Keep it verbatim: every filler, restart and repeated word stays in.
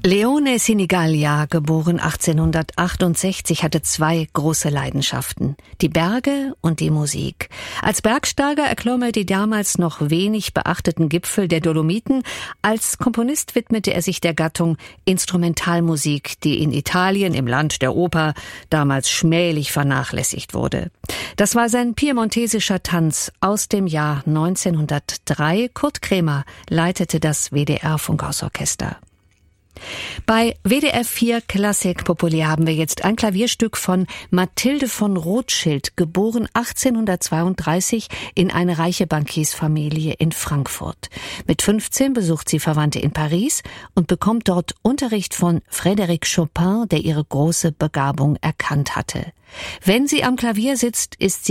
Leone Sinigallia, geboren achtzehnhundertachtundsechzig, hatte zwei große Leidenschaften: die Berge und die Musik. Als Bergsteiger erklomm er die damals noch wenig beachteten Gipfel der Dolomiten. Als Komponist widmete er sich der Gattung Instrumentalmusik, die in Italien, im Land der Oper, damals schmählich vernachlässigt wurde. Das war sein piemontesischer Tanz aus dem Jahr neunzehnhundertdrei. Kurt Kremer leitete das W D R-Funkhausorchester. Bei W D R vier Klassik Populär haben wir jetzt ein Klavierstück von Mathilde von Rothschild, geboren achtzehnhundertzweiunddreißig in eine reiche Bankiersfamilie in Frankfurt. Mit fünfzehn besucht sie Verwandte in Paris und bekommt dort Unterricht von Frédéric Chopin, der ihre große Begabung erkannt hatte. Wenn sie am Klavier sitzt, ist sie